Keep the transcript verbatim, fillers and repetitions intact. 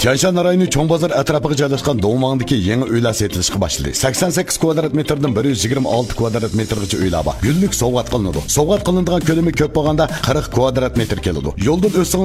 Tianshan rayoni Cho'ng bozor atrofiga joylashgan Dongmangdagi yangi uylar sotilishga boshladi. sakson sakkiz kvadrat metrdan bir yuz yigirma olti kvadrat metrgacha uylar bor. Yillik sovg'at qilinadi. Sovg'at qilinadigan ko'lami ko'p bo'lganda qirq kvadrat metr keladi. Yo'ldan o'tsangiz